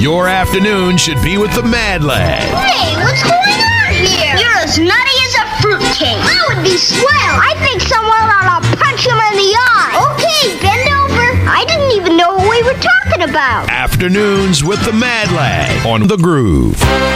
Your afternoon should be with the Mad Lad. Hey, what's going on here? You're as nutty as a fruitcake. That would be swell. I think someone ought to punch him in the eye. Okay, bend over. I didn't even know what we were talking about. Afternoons with the Mad Lad on The Groove.